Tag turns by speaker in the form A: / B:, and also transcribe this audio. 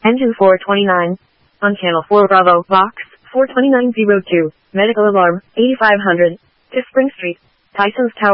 A: Engine 429. On Channel 4 Bravo, Box 42902. Medical alarm, 8500. To Spring Street, Tyson's Tower.